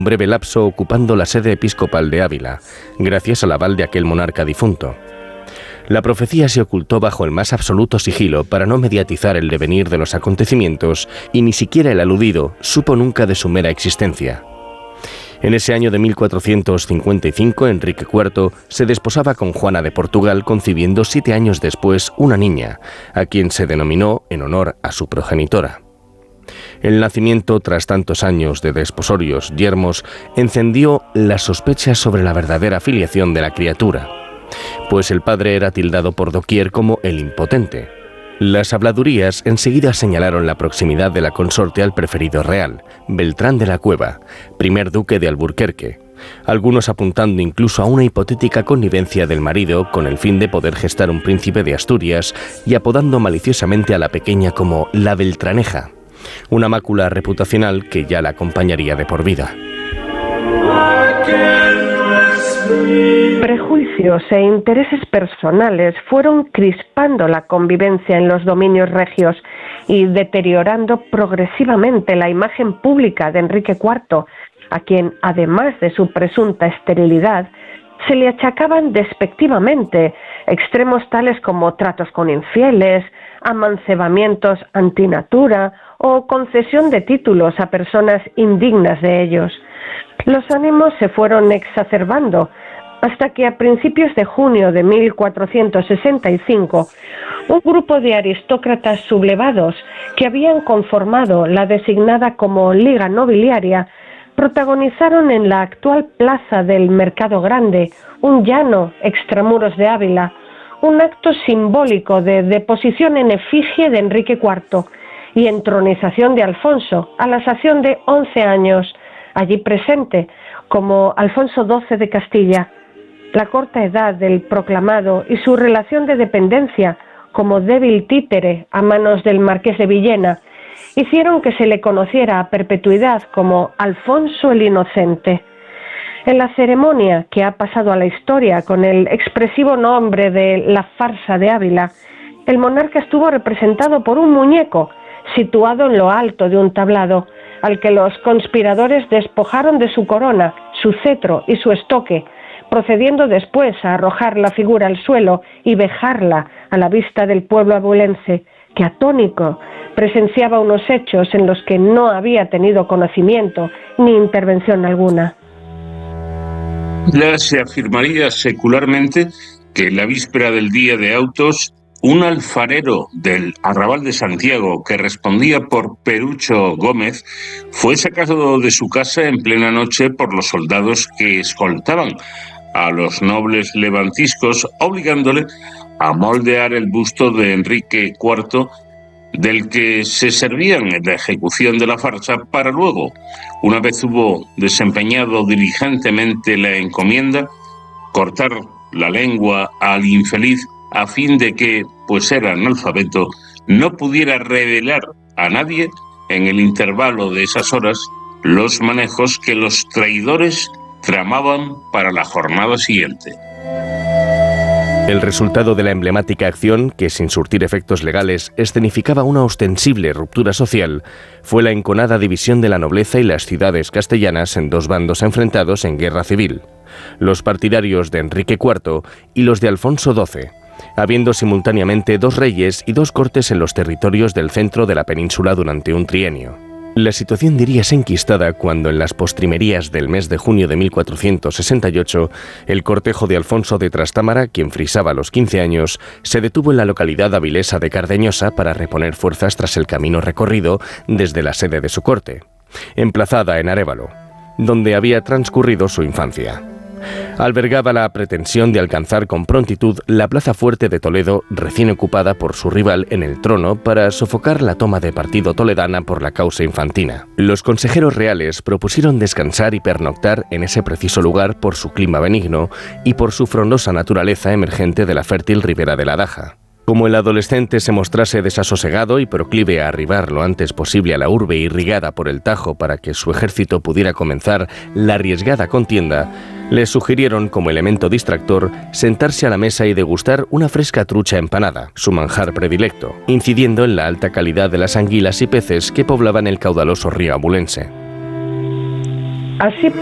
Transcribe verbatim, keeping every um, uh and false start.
un breve lapso ocupando la sede episcopal de Ávila, gracias al aval de aquel monarca difunto. La profecía se ocultó bajo el más absoluto sigilo para no mediatizar el devenir de los acontecimientos y ni siquiera el aludido supo nunca de su mera existencia. En ese año de mil cuatrocientos cincuenta y cinco, Enrique cuarto se desposaba con Juana de Portugal, concibiendo siete años después una niña, a quien se denominó en honor a su progenitora. El nacimiento, tras tantos años de desposorios yermos, encendió las sospechas sobre la verdadera filiación de la criatura, pues el padre era tildado por doquier como el impotente. Las habladurías enseguida señalaron la proximidad de la consorte al preferido real, Beltrán de la Cueva, primer duque de Alburquerque, algunos apuntando incluso a una hipotética connivencia del marido con el fin de poder gestar un príncipe de Asturias y apodando maliciosamente a la pequeña como la Beltraneja, una mácula reputacional que ya la acompañaría de por vida. Prejuicios e intereses personales fueron crispando la convivencia en los dominios regios y deteriorando progresivamente la imagen pública de Enrique cuarto, a quien, además de su presunta esterilidad, se le achacaban despectivamente extremos tales como tratos con infieles, amancebamientos antinatura o concesión de títulos a personas indignas de ellos. Los ánimos se fueron exacerbando hasta que a principios de junio de mil cuatrocientos sesenta y cinco, un grupo de aristócratas sublevados que habían conformado la designada como Liga Nobiliaria protagonizaron en la actual plaza del Mercado Grande, un llano extramuros de Ávila, un acto simbólico de deposición en efigie de Enrique cuarto y entronización de Alfonso a la sazón de once años, allí presente como Alfonso doce de Castilla. La corta edad del proclamado y su relación de dependencia como débil títere a manos del marqués de Villena hicieron que se le conociera a perpetuidad como Alfonso el Inocente. En la ceremonia que ha pasado a la historia con el expresivo nombre de la farsa de Ávila, el monarca estuvo representado por un muñeco situado en lo alto de un tablado, al que los conspiradores despojaron de su corona, su cetro y su estoque, procediendo después a arrojar la figura al suelo y vejarla a la vista del pueblo abulense, que atónico presenciaba unos hechos en los que no había tenido conocimiento ni intervención alguna. Ya se afirmaría secularmente que en la víspera del día de autos, un alfarero del Arrabal de Santiago, que respondía por Perucho Gómez, fue sacado de su casa en plena noche por los soldados que escoltaban a los nobles levantiscos, obligándole a moldear el busto de Enrique cuarto, del que se servían en la ejecución de la farsa, para luego, una vez hubo desempeñado diligentemente la encomienda, cortar la lengua al infeliz a fin de que, pues era analfabeto, no pudiera revelar a nadie en el intervalo de esas horas los manejos que los traidores tramaban para la jornada siguiente. El resultado de la emblemática acción, que sin surtir efectos legales escenificaba una ostensible ruptura social, fue la enconada división de la nobleza y las ciudades castellanas en dos bandos enfrentados en guerra civil, los partidarios de Enrique cuarto y los de Alfonso doce, habiendo simultáneamente dos reyes y dos cortes en los territorios del centro de la península durante un trienio. La situación diríase enquistada cuando en las postrimerías del mes de junio de mil cuatrocientos sesenta y ocho, el cortejo de Alfonso de Trastámara, quien frisaba los quince años, se detuvo en la localidad avilesa de Cardeñosa para reponer fuerzas tras el camino recorrido desde la sede de su corte, emplazada en Arévalo, donde había transcurrido su infancia. Albergaba la pretensión de alcanzar con prontitud la plaza fuerte de Toledo, recién ocupada por su rival en el trono, para sofocar la toma de partido toledana por la causa infantina. Los consejeros reales propusieron descansar y pernoctar en ese preciso lugar por su clima benigno y por su frondosa naturaleza emergente de la fértil ribera de la Daja. Como el adolescente se mostrase desasosegado y proclive a arribar lo antes posible a la urbe irrigada por el Tajo para que su ejército pudiera comenzar la arriesgada contienda, le sugirieron como elemento distractor sentarse a la mesa y degustar una fresca trucha empanada, su manjar predilecto, incidiendo en la alta calidad de las anguilas y peces que poblaban el caudaloso río abulense. Así